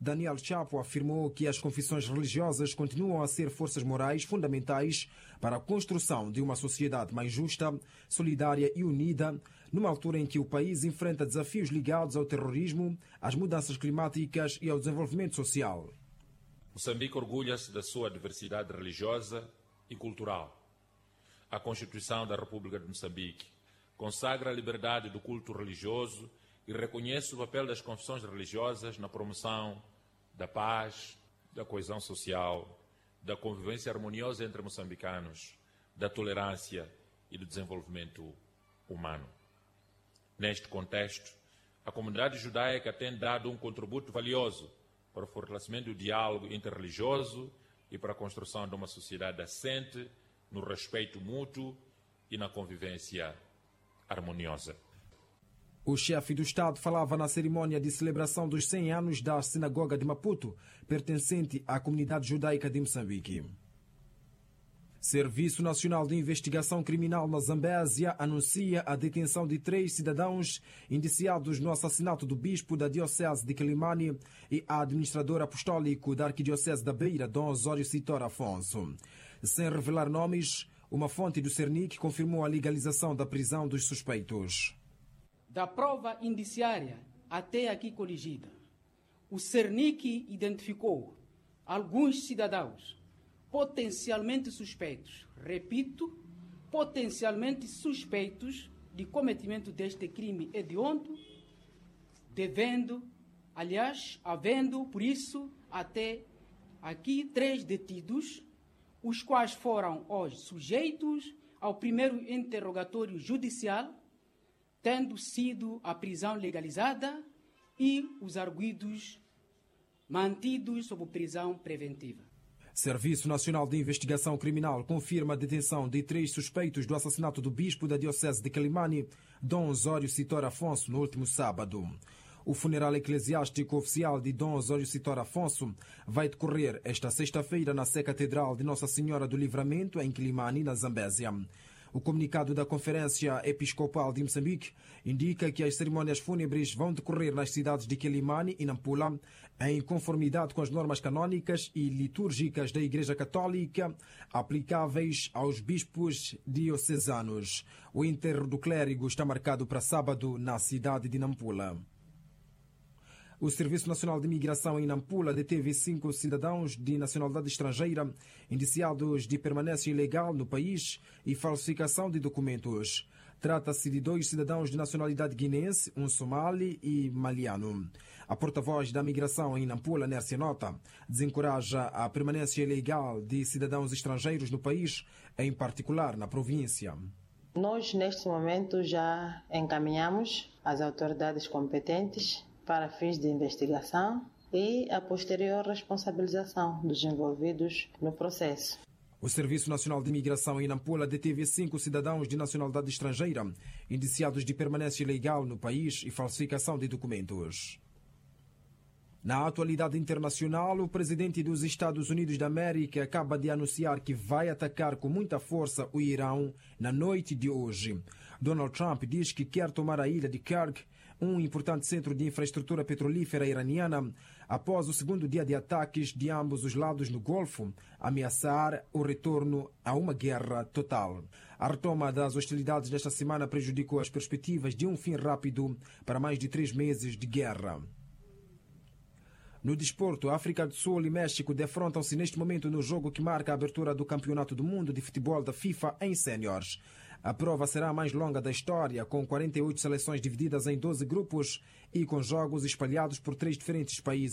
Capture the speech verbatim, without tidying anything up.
Daniel Chapo afirmou que as confissões religiosas continuam a ser forças morais fundamentais para a construção de uma sociedade mais justa, solidária e unida, numa altura em que o país enfrenta desafios ligados ao terrorismo, às mudanças climáticas e ao desenvolvimento social. Moçambique orgulha-se da sua diversidade religiosa e cultural. A Constituição da República de Moçambique consagra a liberdade do culto religioso e reconhece o papel das confissões religiosas na promoção da paz, da coesão social, da convivência harmoniosa entre moçambicanos, da tolerância e do desenvolvimento humano. Neste contexto, a comunidade judaica tem dado um contributo valioso para o fortalecimento do diálogo interreligioso e para a construção de uma sociedade assente no respeito mútuo e na convivência harmoniosa. O chefe do Estado falava na cerimônia de celebração dos cem anos da Sinagoga de Maputo, pertencente à comunidade judaica de Moçambique. Serviço Nacional de Investigação Criminal na Zambésia anuncia a detenção de três cidadãos indiciados no assassinato do bispo da Diocese de Quelimane e administrador apostólico da Arquidiocese da Beira, Dom Osório Citor Afonso. Sem revelar nomes, uma fonte do Cernic confirmou a legalização da prisão dos suspeitos. Da prova indiciária até aqui coligida, o Cernic identificou alguns cidadãos potencialmente suspeitos, repito, potencialmente suspeitos de cometimento deste crime hediondo, devendo, aliás, havendo, por isso, até aqui três detidos, os quais foram hoje sujeitos ao primeiro interrogatório judicial, tendo sido a prisão legalizada e os arguidos mantidos sob prisão preventiva. Serviço Nacional de Investigação Criminal confirma a detenção de três suspeitos do assassinato do bispo da Diocese de Quelimane, Dom Osório Citor Afonso, no último sábado. O funeral eclesiástico oficial de Dom Osório Citor Afonso vai decorrer esta sexta-feira na Sé Catedral de Nossa Senhora do Livramento, em Quelimane, na Zambésia. O comunicado da Conferência Episcopal de Moçambique indica que as cerimônias fúnebres vão decorrer nas cidades de Quelimane e Nampula, em conformidade com as normas canônicas e litúrgicas da Igreja Católica aplicáveis aos bispos diocesanos. O enterro do clérigo está marcado para sábado na cidade de Nampula. O Serviço Nacional de Imigração em Nampula deteve cinco cidadãos de nacionalidade estrangeira indiciados de permanência ilegal no país e falsificação de documentos. Trata-se de dois cidadãos de nacionalidade guinense, um somali e maliano. A porta-voz da migração em Nampula, Nércia Nota, desencoraja a permanência ilegal de cidadãos estrangeiros no país, em particular na província. Nós, neste momento, já encaminhamos as autoridades competentes para fins de investigação e a posterior responsabilização dos envolvidos no processo. O Serviço Nacional de Imigração em Nampula deteve cinco cidadãos de nacionalidade estrangeira indiciados de permanência ilegal no país e falsificação de documentos. Na atualidade internacional, o presidente dos Estados Unidos da América acaba de anunciar que vai atacar com muita força o Irão na noite de hoje. Donald Trump diz que quer tomar a ilha de Kurg, um importante centro de infraestrutura petrolífera iraniana, após o segundo dia de ataques de ambos os lados no Golfo, ameaçar o retorno a uma guerra total. A retoma das hostilidades desta semana prejudicou as perspectivas de um fim rápido para mais de três meses de guerra. No desporto, África do Sul e México defrontam-se neste momento no jogo que marca a abertura do Campeonato do Mundo de Futebol da FIFA em séniores. A prova será a mais longa da história, com quarenta e oito seleções divididas em doze grupos e com jogos espalhados por três diferentes países.